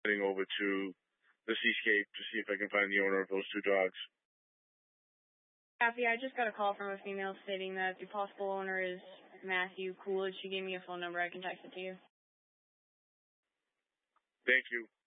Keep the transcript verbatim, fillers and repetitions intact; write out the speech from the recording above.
heading over to the Seascape to see if I can find the owner of those two dogs. Copy. I just got a call from a female stating that the possible owner is Matthew Coolidge. She gave me a phone number. I can text it to you. Thank you.